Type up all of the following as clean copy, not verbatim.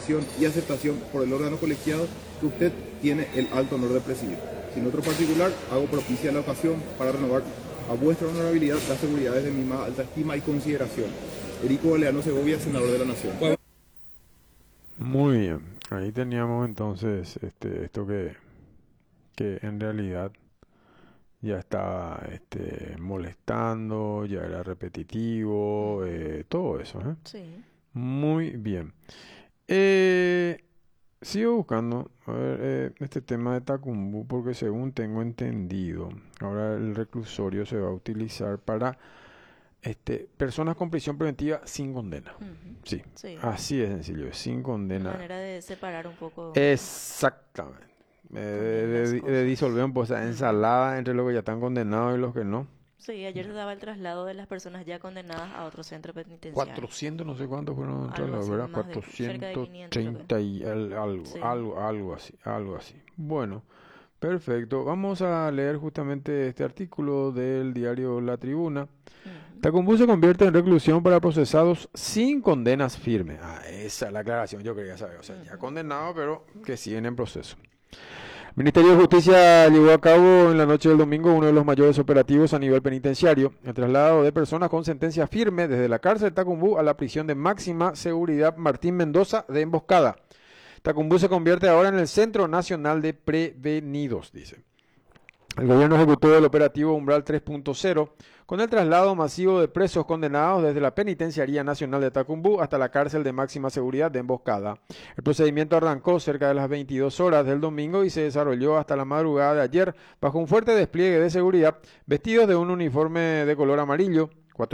autorización y aceptación por el órgano colegiado que usted tiene el alto honor de presidir. Sin otro particular, hago propicia la ocasión para renovar a vuestra honorabilidad las seguridades de mi más alta estima y consideración. Erico Galeano Segovia, senador de la Nación. Muy bien, ahí teníamos entonces esto que en realidad ya estaba molestando, ya era repetitivo, todo eso, ¿eh? Sí. Muy bien. Sigo buscando a ver, este tema de Tacumbú porque según tengo entendido, ahora el reclusorio se va a utilizar para personas con prisión preventiva sin condena. Ujú. Sí, Sí. así de sencillo, sin Una condena. manera de separar un poco Exactamente. también las De cosas. disolver un poco esa ensalada entre los que ya están condenados y los que no. Sí, ayer se daba el traslado de las personas ya condenadas a otro centro penitenciario. 400, no sé cuántos fueron Algo trasladados, así, ¿verdad? más de cerca de 500 creo que. 430 y algo, Sí. algo así. Bueno, perfecto. Vamos a leer justamente este artículo del diario La Tribuna. Ujú. Tacumbú se convierte en reclusión para procesados sin condenas firmes. Ah, esa es la aclaración, yo quería saber. O sea, ya condenados, pero que siguen en proceso. El Ministerio de Justicia llevó a cabo en la noche del domingo uno de los mayores operativos a nivel penitenciario, el traslado de personas con sentencia firme desde la cárcel de Tacumbú a la prisión de máxima seguridad Martín Mendoza de Emboscada. Tacumbú se convierte ahora en el Centro Nacional de Prevenidos, dice. El gobierno ejecutó el operativo Umbral 3.0 con el traslado masivo de presos condenados desde la Penitenciaría Nacional de Tacumbú hasta la cárcel de máxima seguridad de Emboscada. El procedimiento arrancó cerca de las 22 horas del domingo y se desarrolló hasta la madrugada de ayer bajo un fuerte despliegue de seguridad, vestidos de un uniforme de color amarillo.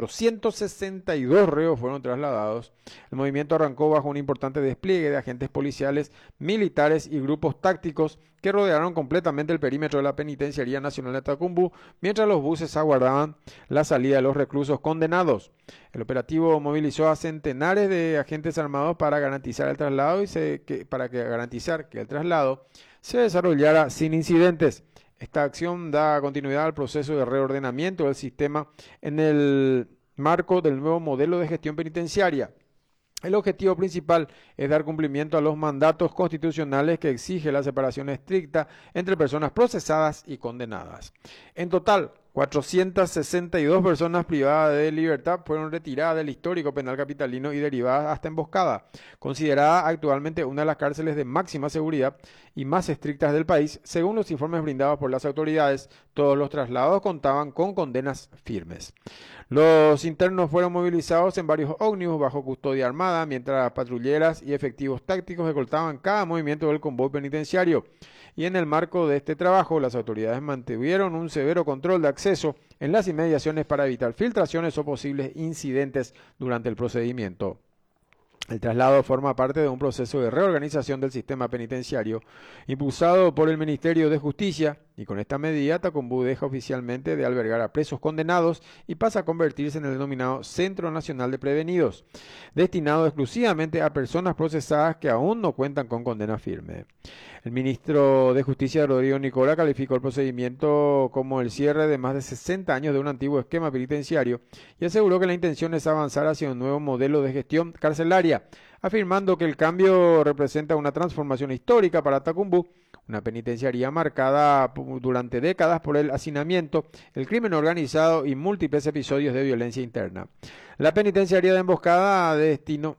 462 reos fueron trasladados. El movimiento arrancó bajo un importante despliegue de agentes policiales, militares y grupos tácticos que rodearon completamente el perímetro de la Penitenciaría Nacional de Tacumbú, mientras los buses aguardaban la salida de los reclusos condenados. El operativo movilizó a centenares de agentes armados para garantizar el traslado garantizar que el traslado se desarrollara sin incidentes. Esta acción da continuidad al proceso de reordenamiento del sistema en el marco del nuevo modelo de gestión penitenciaria. El objetivo principal es dar cumplimiento a los mandatos constitucionales que exige la separación estricta entre personas procesadas y condenadas. En total, 462 personas privadas de libertad fueron retiradas del histórico penal capitalino y derivadas hasta Emboscada, considerada actualmente una de las cárceles de máxima seguridad y más estrictas del país. Según los informes brindados por las autoridades, todos los traslados contaban con condenas firmes. Los internos fueron movilizados en varios ómnibus bajo custodia armada, mientras patrulleras y efectivos tácticos escoltaban cada movimiento del convoy penitenciario. Y en el marco de este trabajo, las autoridades mantuvieron un severo control de acceso en las inmediaciones para evitar filtraciones o posibles incidentes durante el procedimiento. El traslado forma parte de un proceso de reorganización del sistema penitenciario impulsado por el Ministerio de Justicia y con esta medida Tacumbú deja oficialmente de albergar a presos condenados y pasa a convertirse en el denominado Centro Nacional de Prevenidos, destinado exclusivamente a personas procesadas que aún no cuentan con condena firme. El ministro de Justicia, Rodrigo Nicola, calificó el procedimiento como el cierre de más de 60 años de un antiguo esquema penitenciario y aseguró que la intención es avanzar hacia un nuevo modelo de gestión carcelaria, afirmando que el cambio representa una transformación histórica para Tacumbú, una penitenciaría marcada durante décadas por el hacinamiento, el crimen organizado y múltiples episodios de violencia interna. La penitenciaría de Emboscada, destino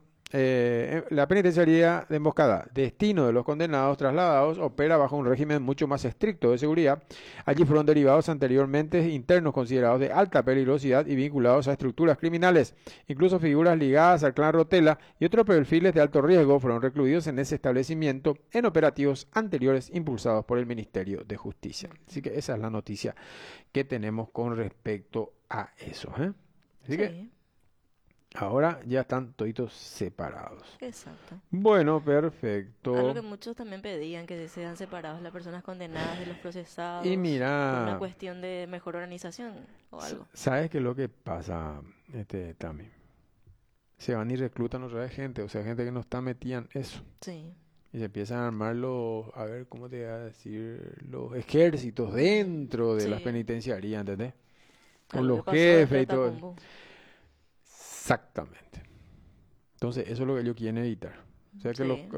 de los condenados trasladados, opera bajo un régimen mucho más estricto de seguridad. Allí fueron derivados anteriormente internos considerados de alta peligrosidad y vinculados a estructuras criminales. Incluso figuras ligadas al clan Rotela y otros perfiles de alto riesgo fueron recluidos en ese establecimiento en operativos anteriores impulsados por el Ministerio de Justicia. Así que esa es la noticia que tenemos con respecto a eso, ¿eh? Así que ahora ya están toditos separados. Exacto. Bueno, Algo perfecto. que muchos también pedían, que sean separados las personas condenadas de los procesados Y por una mira, cuestión de mejor organización o algo. ¿sabes qué es lo que pasa, también? Se van y reclutan otra vez gente, o sea, gente que no está metida en eso. Sí. Y se empiezan a armar a ver, ¿cómo te voy a decir? Los ejércitos dentro de las Sí. penitenciarías, ¿entendés? Con Algo que los pasó dentro jefes de y todo. Tacumbú. Exactamente. Entonces, eso es lo que ellos quieren evitar. O sea, que los, Sí.